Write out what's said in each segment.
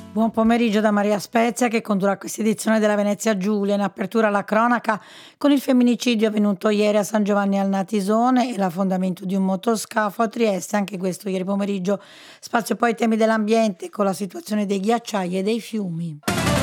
Buon pomeriggio da Maria Spezia che condurrà questa edizione della Venezia Giulia. In apertura alla cronaca con il femminicidio avvenuto ieri a San Giovanni al Natisone e l'affondamento di un motoscafo a Trieste, anche questo ieri pomeriggio. Spazio poi ai temi dell'ambiente con la situazione dei ghiacciai e dei fiumi.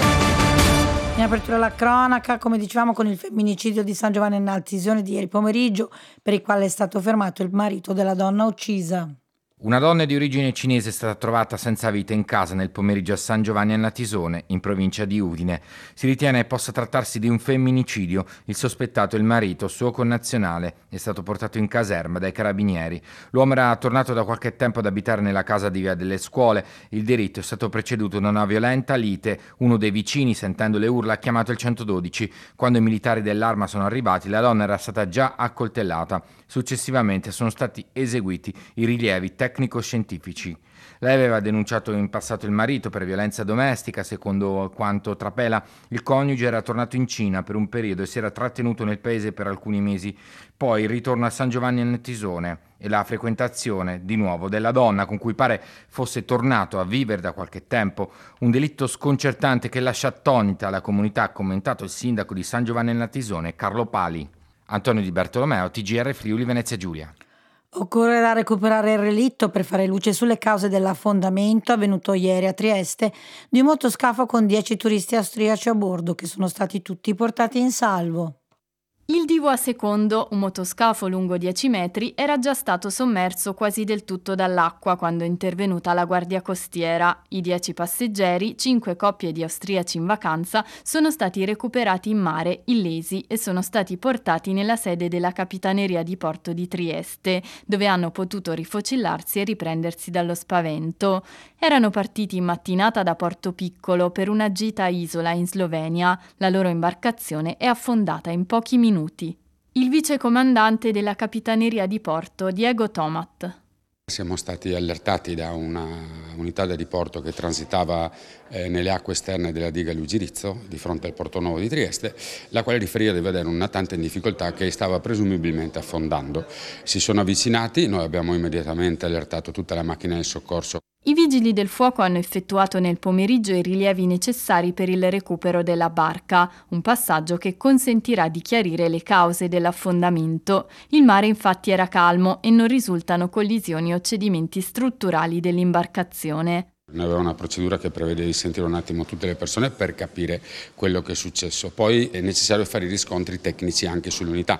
In apertura alla cronaca, come dicevamo, con il femminicidio di San Giovanni al Natisone di ieri pomeriggio, per il quale è stato fermato il marito della donna uccisa. Una donna di origine cinese è stata trovata senza vita in casa nel pomeriggio a San Giovanni al Natisone, in provincia di Udine. Si ritiene possa trattarsi di un femminicidio. Il sospettato è il marito, suo connazionale, è stato portato in caserma dai carabinieri. L'uomo era tornato da qualche tempo ad abitare nella casa di Via delle Scuole. Il delitto è stato preceduto da una violenta lite. Uno dei vicini, sentendo le urla, ha chiamato il 112. Quando i militari dell'Arma sono arrivati, la donna era stata già accoltellata. Successivamente sono stati eseguiti i rilievi tecnico-scientifici. Lei aveva denunciato in passato il marito per violenza domestica. Secondo quanto trapela, il coniuge era tornato in Cina per un periodo e si era trattenuto nel paese per alcuni mesi. Poi il ritorno a San Giovanni al Natisone e la frequentazione di nuovo della donna con cui pare fosse tornato a vivere da qualche tempo. Un delitto sconcertante che lascia attonita la comunità, ha commentato il sindaco di San Giovanni al Natisone, Carlo Pali. Antonio Di Bartolomeo, TGR Friuli Venezia Giulia. Occorrerà recuperare il relitto per fare luce sulle cause dell'affondamento avvenuto ieri a Trieste di un motoscafo con 10 turisti austriaci a bordo che sono stati tutti portati in salvo. Il Divo a Secondo, un motoscafo lungo 10 metri, era già stato sommerso quasi del tutto dall'acqua quando è intervenuta la Guardia Costiera. I 10 passeggeri, 5 coppie di austriaci in vacanza, sono stati recuperati in mare, illesi, e sono stati portati nella sede della Capitaneria di Porto di Trieste, dove hanno potuto rifocillarsi e riprendersi dallo spavento. Erano partiti in mattinata da Porto Piccolo per una gita a Isola in Slovenia. La loro imbarcazione è affondata in pochi minuti. Il vicecomandante della Capitaneria di Porto, Diego Tomat. Siamo stati allertati da una unità da diporto che transitava nelle acque esterne della diga Lugirizzo, di fronte al Porto Nuovo di Trieste, la quale riferiva di vedere un natante in difficoltà che stava presumibilmente affondando. Si sono avvicinati, noi abbiamo immediatamente allertato tutta la macchina del soccorso. I vigili del fuoco hanno effettuato nel pomeriggio i rilievi necessari per il recupero della barca, un passaggio che consentirà di chiarire le cause dell'affondamento. Il mare infatti era calmo e non risultano collisioni o cedimenti strutturali dell'imbarcazione. Noi avevamo una procedura che prevede di sentire un attimo tutte le persone per capire quello che è successo. Poi è necessario fare i riscontri tecnici anche sull'unità,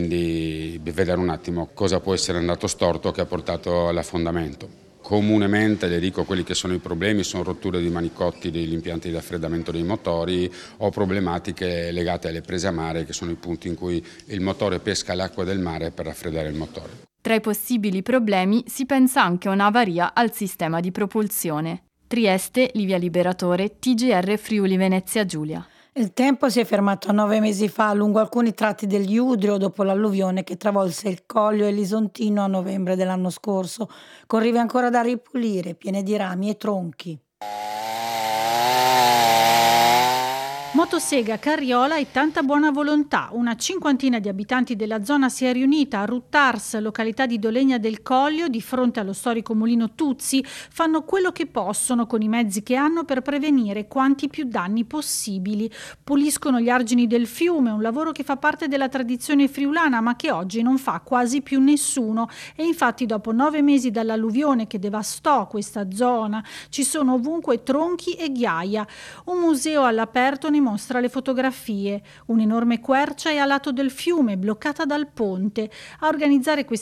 quindi vedere un attimo cosa può essere andato storto che ha portato all'affondamento. Comunemente, le dico, quelli che sono i problemi sono rotture di manicotti degli impianti di raffreddamento dei motori o problematiche legate alle prese a mare, che sono i punti in cui il motore pesca l'acqua del mare per raffreddare il motore. Tra i possibili problemi si pensa anche a un'avaria al sistema di propulsione. Trieste, Livia Liberatore, TGR Friuli Venezia Giulia. Il tempo si è fermato 9 mesi fa lungo alcuni tratti del Judrio dopo l'alluvione che travolse il Collio e l'Isontino a novembre dell'anno scorso, con rive ancora da ripulire, piene di rami e tronchi. Motosega, carriola e tanta buona volontà. Una cinquantina di abitanti della zona si è riunita a Ruttars, località di Dolegna del Collio, di fronte allo storico mulino Tuzzi. Fanno quello che possono con i mezzi che hanno per prevenire quanti più danni possibili. Puliscono gli argini del fiume, un lavoro che fa parte della tradizione friulana ma che oggi non fa quasi più nessuno. E infatti dopo 9 mesi dall'alluvione che devastò questa zona ci sono ovunque tronchi e ghiaia. Un museo all'aperto ne mostra le fotografie. Un'enorme quercia è a lato del fiume, bloccata dal ponte. A organizzare questi